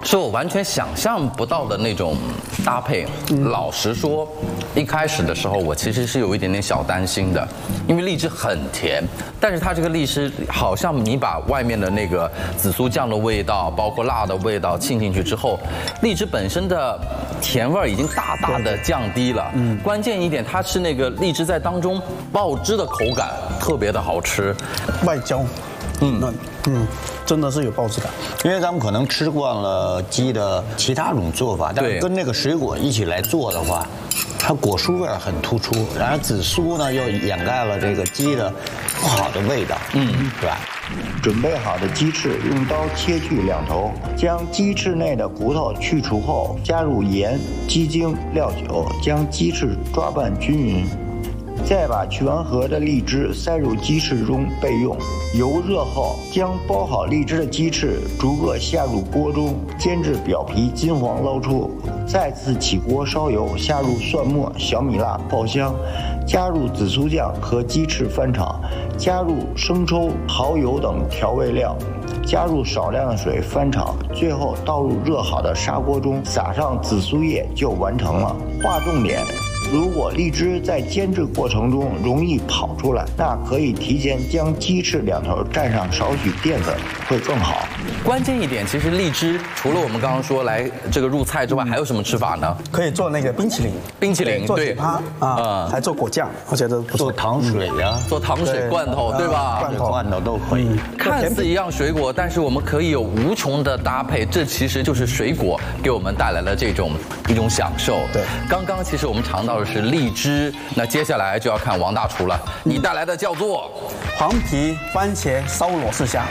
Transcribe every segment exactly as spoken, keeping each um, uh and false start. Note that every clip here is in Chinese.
外焦，嗯，那嗯。 真的是有爆汁感， 因为咱们可能吃惯了鸡的其他种做法，但是跟那个水果一起来做的话，它果蔬味很突出，然后紫苏呢又掩盖了这个鸡的不好的味道，嗯，对吧？准备好的鸡翅用刀切去两头，将鸡翅内的骨头去除后，加入盐、鸡精、料酒，将鸡翅抓拌均匀。 再把去完核的荔枝塞入鸡翅中备用。油热后，将剥好荔枝的鸡翅逐个下入锅中，煎至表皮金黄捞出。再次起锅烧油，下入蒜末、小米辣爆香，加入紫苏酱和鸡翅翻炒，加入生抽、蚝油等调味料。 加入少量的水翻炒，最后倒入热好的砂锅中，撒上紫苏叶就完成了。划重点：如果荔枝在煎制过程中容易跑出来，那可以提前将鸡翅两头蘸上少许淀粉，会更好。 关键一点，其实荔枝除了我们刚刚说来这个入菜之外，还有什么吃法呢？ 可以做那个冰淇淋， 冰淇淋做雪趴啊，还做果酱，我觉得不错。 做糖水呀， 做糖水罐头，对吧？ 罐头、 罐头都可以。 看似一样水果，但是我们可以有无穷的搭配，这其实就是水果给我们带来了这种一种享受。 对， 刚刚其实我们尝到的是荔枝，那接下来就要看王大厨了，你带来的叫做黄皮番茄烧螺丝虾。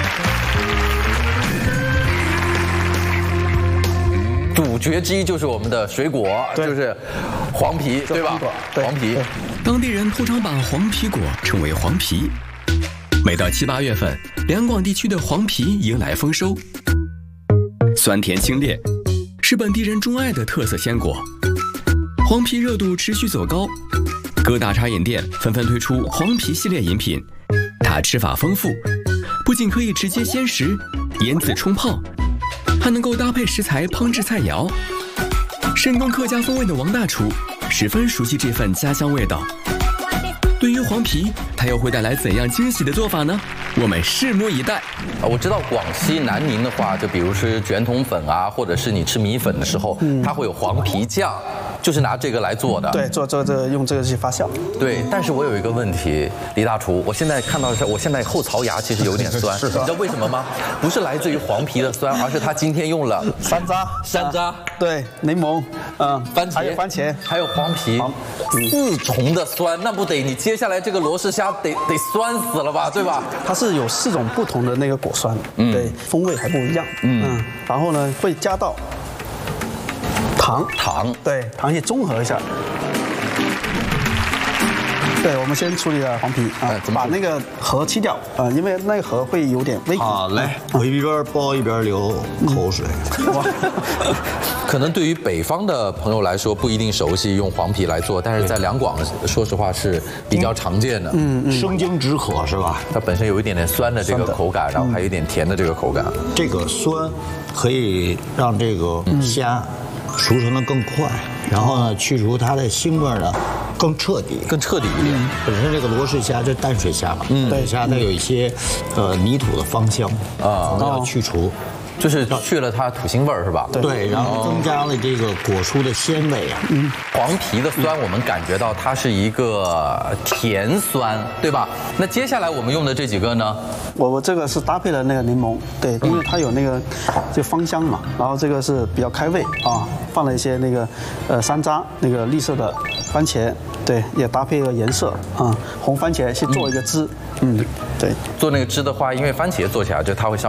主角之一就是我们的水果，就是黄皮，对吧？黄皮， 当地人通常把黄皮果称为黄皮。每到七八月份，两广地区的黄皮迎来丰收，酸甜清冽，是本地人钟爱的特色鲜果。黄皮热度持续走高，各大茶饮店纷纷推出黄皮系列饮品。它吃法丰富，不仅可以直接鲜食、腌制、冲泡。 还能够搭配食材烹制菜肴，深耕客家风味的王大厨十分熟悉这份家乡味道。对于黄皮，他又会带来怎样惊喜的做法呢？我们拭目以待。 啊，我知道广西南宁的话，就比如是卷筒粉啊，或者是你吃米粉的时候，它会有黄皮酱，就是拿这个来做的。 对，做这个这个用这个去发酵。 对，但是我有一个问题，李大厨，我现在看到的是，我现在后槽牙其实有点酸，你知道为什么吗？不是来自于黄皮的酸，而是他今天用了山楂、 山楂， 对，柠檬，嗯， 番茄， 还有番茄， 还有黄皮，四重的酸，那不得你接下来这个罗氏虾得得酸死了吧，对吧？ 它是有四种不同的那个果酸，嗯，对，风味还不一样，嗯，然后呢会加到糖， 糖， 对，糖去中和一下。对，我们先处理了黄皮啊，把那个核去掉啊，因为那个核会有点微苦。 好嘞，我一边剥一边流口水。 可能对于北方的朋友来说不一定熟悉用黄皮来做，但是在两广，说实话是比较常见的。 嗯嗯，生津止渴是吧？ 它本身有一点点酸的这个口感，然后还有一点甜的这个口感。 这个酸可以让这个虾熟成的更快，然后呢去除它的腥味呢更彻底， 更彻底一点。 本身这个罗氏虾这淡水虾嘛，淡水虾它有一些呃泥土的芳香啊，我们要去除。 就是去了它土腥味儿是吧？ 对，然后增加了这个果蔬的鲜味啊。 嗯，黄皮的酸我们感觉到它是一个甜酸，对吧？那接下来我们用的这几个呢？ 我我这个是搭配了那个柠檬，对，因为它有那个就芳香嘛，然后这个是比较开胃啊，放了一些那个呃山楂，那个绿色的番茄，对，也搭配了颜色啊，红番茄去做一个汁，嗯，对， 做那个汁的话，因为番茄做起来就它会相